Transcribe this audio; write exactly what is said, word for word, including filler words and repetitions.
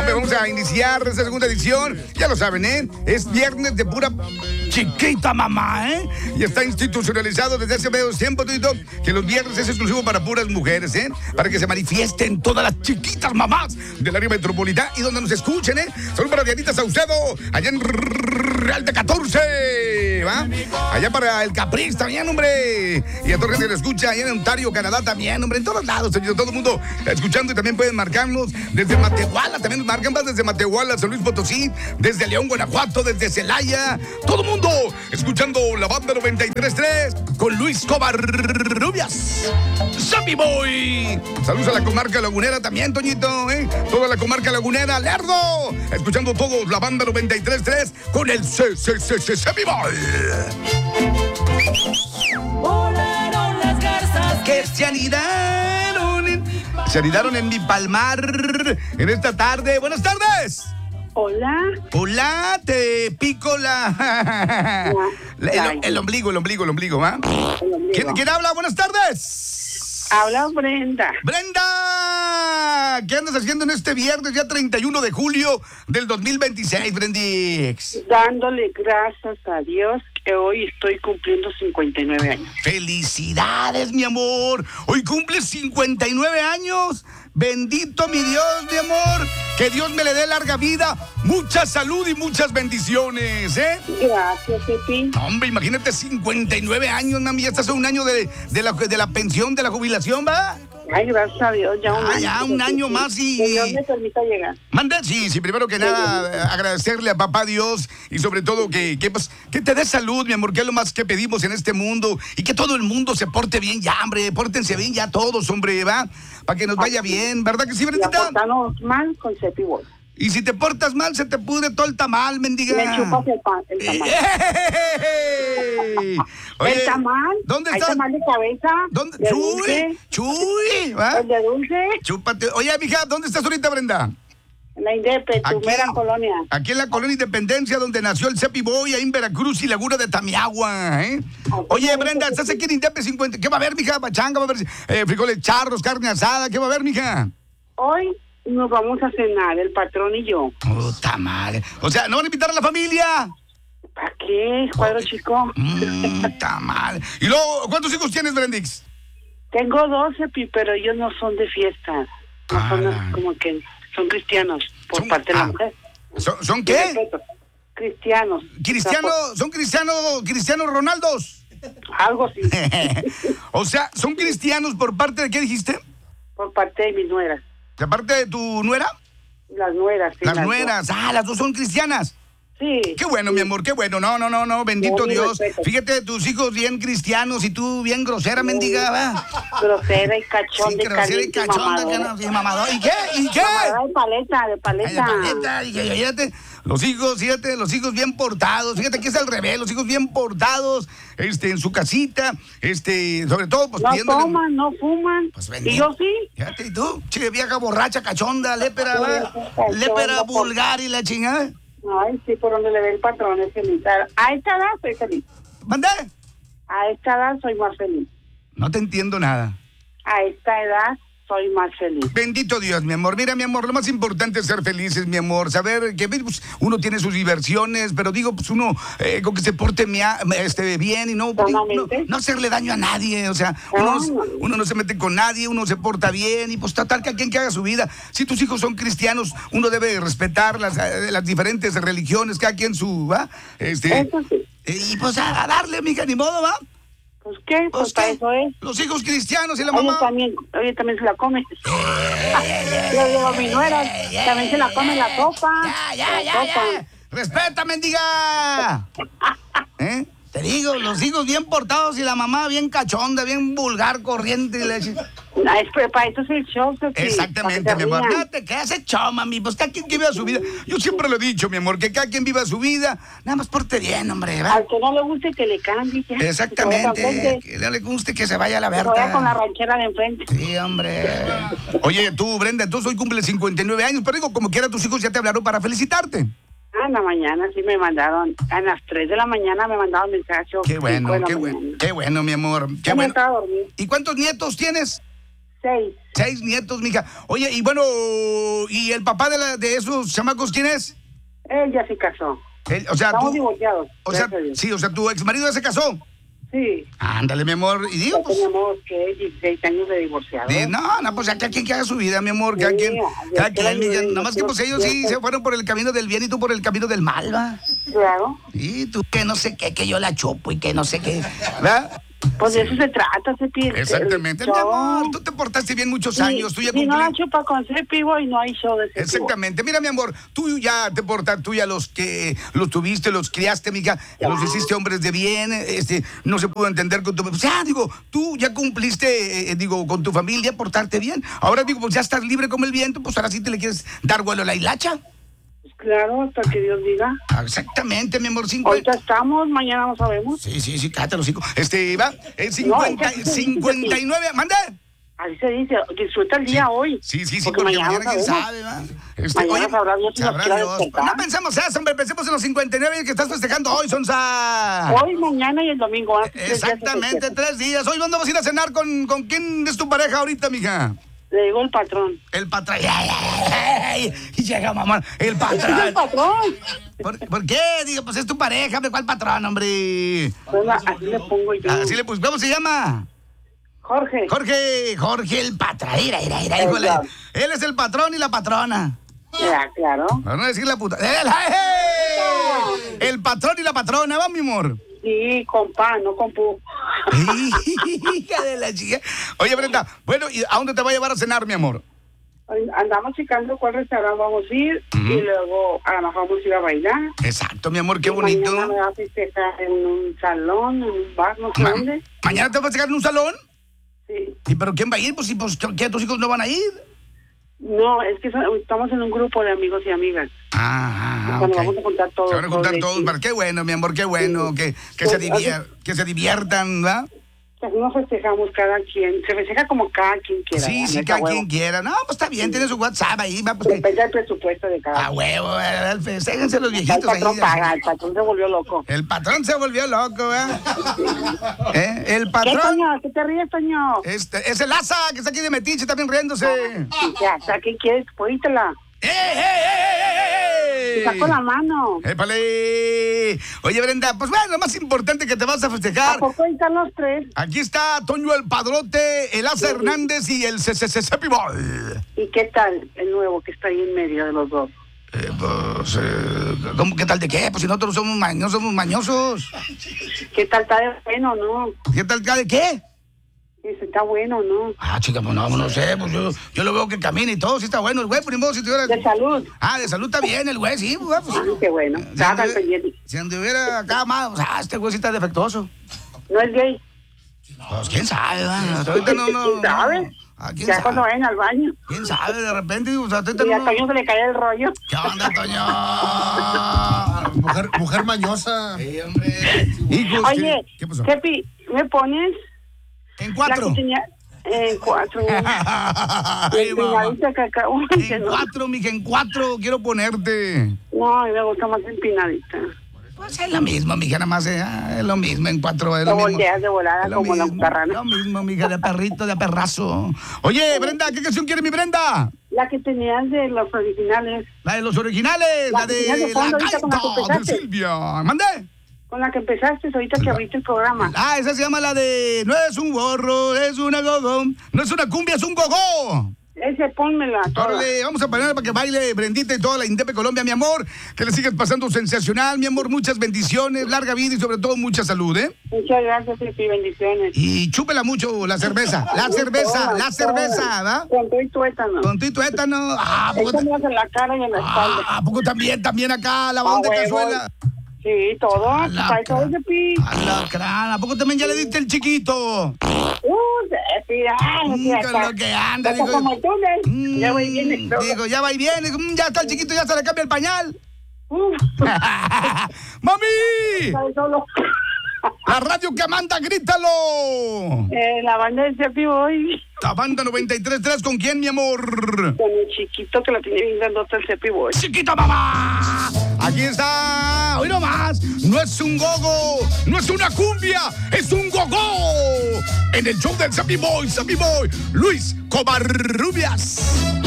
hombre, vamos a iniciar esta segunda edición. Ya lo saben, ¿eh? Es viernes de pura chiquita mamá, ¿eh? Y está institucionalizado desde hace medio tiempo, Tito, que los viernes es exclusivo para puras mujeres, ¿eh? Para que se manifiesten todas las chiquitas mamás del área metropolitana y donde nos escuchen, ¿eh? Saludos para Dianita Saucedo, allá en Real de catorce, ¿va? Allá para el Capriz también, hombre. Y a toda gente que lo escucha, allá en Ontario, Canadá también, hombre. En todos lados, señor, todo el mundo escuchando y también pueden marcarnos desde Matehuala, también nos marcan más desde Matehuala, San Luis Potosí, desde León, Guanajuato, desde Celaya. Todo el mundo escuchando la banda noventa y tres punto tres con Luis Covarrubias. Sammy Boy. Saludos a la comarca lagunera también, Toñito, ¿eh? Toda la comarca lagunera, Lerdo. Escuchando todos la banda noventa y tres punto tres con el C C C C Sammy Boy. Volaron las garzas Que se anidaron en, se anidaron en mi palmar en esta tarde. Buenas tardes. Hola. Hola, te pico la... la- el, el ombligo, el ombligo, el ombligo, ¿va? ¿Quién, ¿Quién habla? Buenas tardes. Habla Brenda. ¡Brenda! ¿Qué andas haciendo en este viernes, ya treinta y uno de julio del dos mil veintiséis, Brendix? Dándole gracias a Dios que hoy estoy cumpliendo cincuenta y nueve años. ¡Felicidades, mi amor! Hoy cumples cincuenta y nueve años. Bendito mi Dios, mi amor. Que Dios me le dé larga vida, mucha salud y muchas bendiciones, ¿eh? Gracias, Pepi. Hombre, imagínate, cincuenta y nueve años, mami. Ya estás a un año de, de, la, de la pensión, de la jubilación, ¿va? Ay, gracias a Dios, ya un Ah, año. ya un año más y... Que Dios me permita llegar. Manda, sí, sí, primero que nada, agradecerle a papá Dios y sobre todo que, que, pues, que te dé salud, mi amor, que es lo más que pedimos en este mundo y que todo el mundo se porte bien ya, hombre, pórtense bien ya todos, hombre, ¿va? Para que nos vaya bien, ¿verdad que sí, Y Brendita? aportarnos mal con Cepi Boy. Y si te portas mal, se te pudre todo el tamal, mendiga. Me chupas el, pan, el tamal. ¡Ey! Oye, el tamal. ¿dónde Hay estás? tamal de cabeza. ¿Dónde? De Chuy, dulce. Chuy, ¿va? El de dulce. Chúpate. Oye, mija, ¿dónde estás ahorita, Brenda? En la Indepe, tu Aquí. mera colonia. Aquí en la colonia Independencia, donde nació el Cepi Boy, ahí en Veracruz y Laguna de Tamiagua, ¿eh? Oye, Brenda, ¿estás aquí en Indepe cincuenta? ¿Qué va a haber, mija? Pachanga, va a haber eh, frijoles charros, carne asada, ¿qué va a haber, mija? Hoy nos vamos a cenar, el patrón y yo. Puta madre. O sea, ¿no van a invitar a la familia? ¿Para qué, cuadro chico? Mmm, puta madre. Y luego, ¿cuántos hijos tienes, Brendix? Tengo doce, Pi, pero ellos no son de fiesta. No son Ah. como que son cristianos por Son- parte de la ah. mujer. ¿Son, son Mi qué? respeto. Cristianos. ¿Cristiano? ¿Son cristianos, cristianos Ronaldos? O sea, por- algo así. O sea, ¿son cristianos por parte de qué dijiste? Por parte de mis nueras. ¿De parte de tu nuera? Las nueras, sí. Las dos. nueras. Ah, las dos son cristianas. Sí. Qué bueno, mi amor, qué bueno. No, no, no, no, bendito No, mi Dios. respeto. Fíjate, tus hijos bien cristianos y tú bien grosera, mendiga, ¿va? Grosera y cachón Sí, de grosera y caliente y cachonda, que mamadora. no, sí, mamador. ¿Y qué? ¿Y qué? Mamadora de paleta, de Ay, paleta. de paleta, y que- fíjate, los hijos, fíjate, los hijos bien portados, fíjate que es al revés, los hijos bien portados, este, en su casita, este, sobre todo, pues No pidiéndole- toman, no fuman. Pues, y bendito. yo sí. Fíjate, ¿y tú? Che, vieja borracha, cachonda, lépera, Sí, ¿va? cachonda, Lépera por- vulgar y la chingada. Ay, sí, por donde le ve el patrón es feliz. A esta edad soy feliz. ¿Mandé? A esta edad soy más feliz. No te entiendo nada. A esta edad soy más feliz. Bendito Dios, mi amor. Mira, mi amor, lo más importante es ser felices, mi amor. Saber que pues, uno tiene sus diversiones, pero digo, pues uno eh, con que se porte mea- este, bien y no, no, Sanamente. no hacerle daño a nadie. O sea, uno, no, se- uno no se mete con nadie, uno se porta bien y pues tratar que a quien que haga su vida. Si tus hijos son cristianos, uno debe respetar las, eh, las diferentes religiones, cada quien su, ¿va? Este, Eso sí. eh, y pues a, a darle, mija, ni modo, ¿va? Pues qué, pues, Pues, para ¿qué? eso es. Los hijos cristianos y la Oye, mamá. también, oye, también se la come. Yo digo, mi nuera también se la come la sopa. Ya, ya, La ya, sopa. ya. Respeta, mendiga. ¿Eh? Te digo, los hijos bien portados y la mamá bien cachonda, bien vulgar, corriente y leche. Ah, es que para eso es el show, Sofi, Exactamente, para mi que se amor. rían. No te quedas hecho, mami. Pues cada quien que viva su vida. Yo siempre lo he dicho, mi amor, que cada quien viva su vida. Nada más porte bien, hombre, ¿va? Al que no le guste que le cambie. ya. Exactamente. Que no le guste que se vaya a la Que se vaya con la verga. ranchera de enfrente. Sí, hombre. Oye, tú, Brenda, entonces hoy cumple cincuenta y nueve años, pero digo, como quiera, tus hijos ya te hablaron para felicitarte. Ah, en la mañana sí me mandaron, a las tres de la mañana me mandaron mensaje. Qué bueno, cinco de la qué mañana. bueno, qué bueno, mi amor. Qué Ya me bueno. estaba dormido. ¿Y cuántos nietos tienes? Seis. Seis nietos, mija. Oye, y bueno, ¿y el papá de, la, de esos chamacos quién es? Él ya se casó. Él, o sea, Estamos tú, divorciados. o sea, sí, o sea, tu ex marido ya se casó. Sí. Ándale, mi amor. Y digo, Ya pues, teníamos, ¿qué? dieciséis años de divorciado. de- no, no, pues ya cada quien que haga su vida, mi amor. Cada Sí, quien, ya cada quiero quien, mija. ayudar, Nada más que yo pues ellos sí quiero- se fueron por el camino del bien y tú por el camino del mal, ¿va? Claro. Y tú que no sé qué, que yo la chupo y que no sé qué, ¿verdad? Pues de eso se trata, Cepi. Exactamente, mi amor. Tú te portaste bien muchos años. Tú ya Si no la cumpliste. chupa con Cepi, y no hay show de Cepi. Exactamente. Mira, mi amor, tú ya te portaste, tú ya los que los tuviste, los criaste, mija, los hiciste hombres de bien, este, no se pudo entender con tu... O sea, digo, tú ya cumpliste, eh, digo, con tu familia, portarte bien. Ahora, digo, pues ya estás libre como el viento, pues ahora sí te le quieres dar vuelo a la hilacha. Pues claro, hasta que Dios diga. Exactamente, mi amor, cincuenta. Ahorita estamos, mañana no sabemos. Sí, sí, sí, cállate los hijos. Este, va, el cincuenta, es que- cincuenta y nueve, manda. Así se dice, disfruta el día hoy. Sí, sí, sí, porque, porque mañana, mañana quién sabemos. sabe, ¿va? Este, Mañana sabrá Dios si nos sabrá quiera Dios. despertar. No pensemos eso, hombre, pensemos en los cincuenta y nueve que estás festejando hoy, Sonsa. Hoy, mañana y el domingo. ¿ah? Tres días se Exactamente, festeja. tres días. Hoy, ¿dónde vas a ir a cenar con, con quién es tu pareja ahorita, mija? Le digo el patrón. El patrón. Y llega mamá, el Es el patrón. patrón. ¿Por, por qué? Digo, pues es tu pareja, hombre, ¿cuál patrón, hombre? Pues, así le pongo yo. Así le pues, ¿cómo se llama? Jorge. Jorge, Jorge el patrón. Mira, mira, mira, híjole. Exacto. Él es el patrón y la patrona. Ya, claro. Para no decir la puta. ¡El, ¡hey! El patrón y la patrona, va, mi amor. Sí, con pan, no con pu. Hija de la chica. Oye, Brenda, bueno, ¿y a dónde te va a llevar a cenar, mi amor? Andamos checando cuál restaurante vamos a ir y luego a lo mejor vamos a ir a bailar. Exacto, mi amor, qué Y bonito. Mañana me va a festejar en un salón, en un bar, no sé Ma- dónde. ¿Mañana te vas a llegar en un salón? Sí. ¿Y pero quién va a ir? Pues, si, pues ¿qué, tus hijos no van a ir? No, es que son- estamos en un grupo de amigos y amigas. Ah, Cuando ok. vamos a juntar todos. Se van a juntar de todos, aquí. para qué bueno, mi amor, qué bueno, que, que, se, Pues, divier- que se diviertan, ¿verdad? Pues no festejamos cada quien. Se festeja como cada quien quiera. Sí, la sí, neta, cada huevo. quien quiera. No, pues está bien, tiene su WhatsApp ahí, va, pues que... Depende del presupuesto de cada A quien. huevo, eh, festéjense los El viejitos ahí. patrón paga, el patrón se volvió loco. El patrón se volvió loco, ¿verdad? ¿Eh? El ¿Qué, patrón... Toño? ¿Qué te ríes, Toño? Este, es el asa que está aquí de Metiche también riéndose. Ya, o sea, ¿qué quieres? Póítela. ¡Eh, eh, eh, Te eh! saco la mano. ¡Épale! Oye, Brenda, pues bueno, lo más importante que te vas a ¿A festejar. poco ahí están los tres? Aquí está Toño el Padrote, el Asa Hernández y el Cepi Boy. ¿Y qué tal el nuevo que está ahí en medio de los dos? Eh, pues, eh, ¿cómo, ¿qué tal de qué? Pues si nosotros somos, ma- no somos mañosos. ¿Qué tal está de bueno, no? ¿Qué tal de qué? Dice, está bueno, ¿no? Ah, chica, pues no, no sé, pues yo, yo lo veo que camina y todo, sí está bueno el güey, por ni modo, si tuviera... De salud. Ah, de salud está bien el güey, sí, pues. pues. Ay, qué bueno. Si Estaba al anduviera- pendiente. Si anduviera acá más, pues, ah, este güey sí está defectuoso. ¿No es gay? Pues quién sabe, ¿verdad? Hasta ahorita no, no. ¿Quién sabe? Ah, ¿quién Ya cuando sabe? vayan al baño. ¿Quién sabe? De repente, o sea, hasta ahorita Y a no. Toño se le cae el rollo. ¿Qué onda, Toño? Mujer, mujer mañosa. Sí, hombre. Hijos, Oye, ¿qué, ¿qué pasó? Cepi, ¿me pones En la cuatro. que tenía en cuatro? Ay, mamá. Empinadita que acabo que En no. cuatro, mija, en cuatro quiero ponerte. No, a mí me gusta más empinadita. Pues es lo mismo, mija, nada más eh, ah, es lo mismo en cuatro, es Te lo mismo. volteas de volada Es lo como la mismo, butarrana. lo mismo, mija, de perrito, de perrazo. Oye, Brenda, ¿qué canción quiere mi Brenda? La que tenías de los originales, La de los originales, la, La que de tenías de fondo la ahorita con la que gaita de empezaste. Silvia. ¿Mandé? con la que empezaste ahorita que abriste el programa. Ah, esa se llama la de no es un gorro, es una gogo. No es una cumbia, es un gogó. Ese, pónmela. toda. Órale, vamos a poner para que baile Brendita y toda la Indepe Colombia, mi amor. Que le sigas pasando sensacional, mi amor. Muchas bendiciones, larga vida y sobre todo mucha salud, ¿eh? Muchas gracias, Pipi, bendiciones. Y chúpela mucho la cerveza, la cerveza, Toda, la cerveza, toda. ¿verdad? Con todo y tuétano. Con tu y tuétano. Ah, ¿a poco, Échamelas en la cara y en la espalda. ah, ¿a poco también, también acá, la banda Ah, de huevo. cazuela? Sí, todo. Para todo ese pi. Alacrán, ¿a poco también ya le diste el chiquito? Uh, Cepi, ay, Mm, mira, con acá. lo que anda, Acá digo. como el túnel. Mm, Ya voy y viene. todo. Digo, ya va y viene. Mm, ya está el chiquito, ya se le cambia el pañal. Uh, ¡Mami! ¿sabes solo? La radio que manda, grítalo. Eh, la banda de Cepi Boy. La banda noventa y tres punto tres, ¿con quién, mi amor? Con el chiquito que la tiene bien grandota el Cepi Boy. ¡Chiquito, mamá! Aquí está. hoy nomás. No es un gogo, no es una cumbia, es un gogó. En el show del Sammy Boy, Sammy Boy, Luis Covarrubias.